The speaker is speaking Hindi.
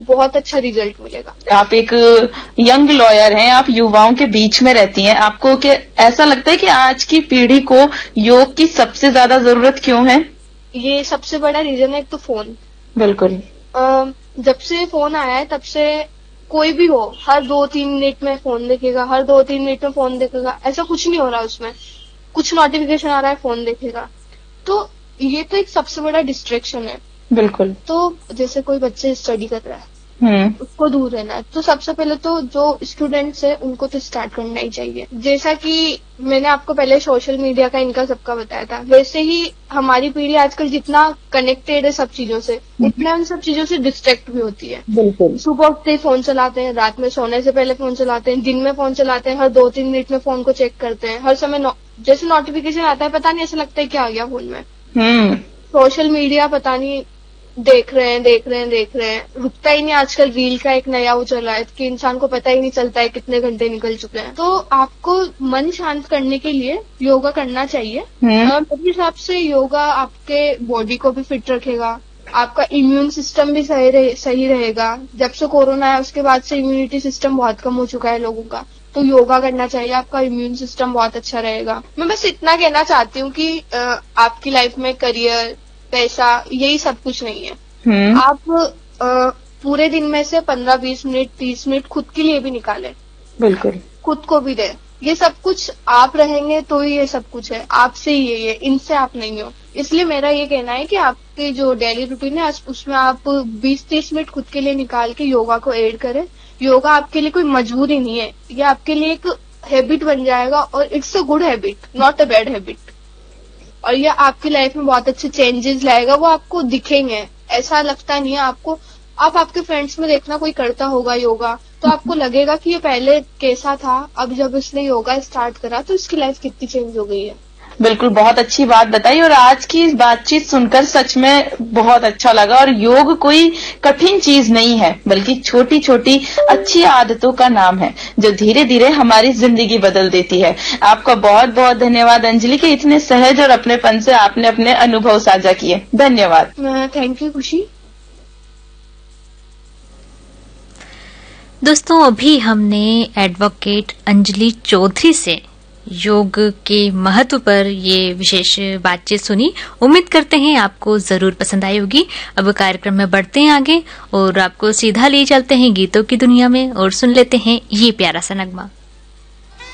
बहुत अच्छा रिजल्ट मिलेगा। आप एक यंग लॉयर हैं, आप युवाओं के बीच में रहती हैं, आपको क्या ऐसा लगता है कि आज की पीढ़ी को योग की सबसे ज्यादा जरूरत क्यों है? ये सबसे बड़ा रीजन है एक तो फोन। बिल्कुल। जब से फोन आया है तब से कोई भी हो हर 2-3 मिनट में फोन देखेगा, हर 2-3 मिनट में फोन देखेगा, ऐसा कुछ नहीं हो रहा उसमें, कुछ नोटिफिकेशन आ रहा है फोन देखेगा, तो ये तो एक सबसे बड़ा डिस्ट्रैक्शन है। बिल्कुल। तो जैसे कोई बच्चे स्टडी कर रहा है, उसको दूर रहना है, तो सबसे पहले तो जो स्टूडेंट्स है उनको तो स्टार्ट करना ही चाहिए। जैसा कि मैंने आपको पहले सोशल मीडिया का इनका सबका बताया था, वैसे ही हमारी पीढ़ी आजकल जितना कनेक्टेड है सब चीजों से, उतना उन सब चीजों से डिस्ट्रैक्ट भी होती है। बिल्कुल। सुबह उठते ही फोन चलाते हैं, रात में सोने से पहले फोन चलाते हैं, दिन में फोन चलाते हैं, हर 2-3 मिनट में फोन को चेक करते हैं, हर समय जैसे नोटिफिकेशन आता है पता नहीं ऐसा लगता है क्या आ गया फोन में। सोशल मीडिया पता नहीं देख रहे हैं, रुकता ही नहीं। आजकल रील का एक नया वो चला है कि इंसान को पता ही नहीं चलता है कितने घंटे निकल चुके हैं। तो आपको मन शांत करने के लिए योगा करना चाहिए। मेरे हिसाब से योगा आपके बॉडी को भी फिट रखेगा, आपका इम्यून सिस्टम भी सही रहेगा। जब से कोरोना है उसके बाद से इम्यूनिटी सिस्टम बहुत कम हो चुका है लोगों का, तो योगा करना चाहिए, आपका इम्यून सिस्टम बहुत अच्छा रहेगा। मैं बस इतना कहना चाहती हूँ कि आपकी लाइफ में करियर, पैसा यही सब कुछ नहीं है। आप पूरे दिन में से 15-20 मिनट 30 मिनट खुद के लिए भी निकालें। बिल्कुल। खुद को भी दें। ये सब कुछ आप रहेंगे तो ही ये सब कुछ है, आपसे ही ये इनसे आप नहीं हो। इसलिए मेरा ये कहना है कि आपके जो डेली रूटीन है उसमें आप 20-30 मिनट खुद के लिए निकाल के योगा को ऐड करें। योगा आपके लिए कोई मजबूरी नहीं है, ये आपके लिए एक हैबिट बन जाएगा और it's a good habit, not a bad habit. और ये आपकी लाइफ में बहुत अच्छे चेंजेस लाएगा, वो आपको दिखेंगे, ऐसा लगता नहीं है आपको। आप आपके फ्रेंड्स में देखना कोई करता होगा योगा, तो आपको लगेगा कि ये पहले कैसा था, अब जब इसने योगा स्टार्ट करा तो इसकी लाइफ कितनी चेंज हो गई है। बिल्कुल, बहुत अच्छी बात बताई और आज की इस बातचीत सुनकर सच में बहुत अच्छा लगा। और योग कोई कठिन चीज नहीं है, बल्कि छोटी छोटी अच्छी आदतों का नाम है जो धीरे धीरे हमारी जिंदगी बदल देती है। आपका बहुत बहुत धन्यवाद अंजलि कि इतने सहज और अपनेपन से आपने अपने अनुभव साझा किए। धन्यवाद। थैंक यू खुशी। दोस्तों, अभी हमने एडवोकेट अंजलि चौधरी से योग के महत्व पर ये विशेष बातचीत सुनी। उम्मीद करते हैं आपको जरूर पसंद आई होगी। अब कार्यक्रम में बढ़ते हैं आगे और आपको सीधा ले चलते हैं गीतों की दुनिया में और सुन लेते हैं ये प्यारा सा नगमा।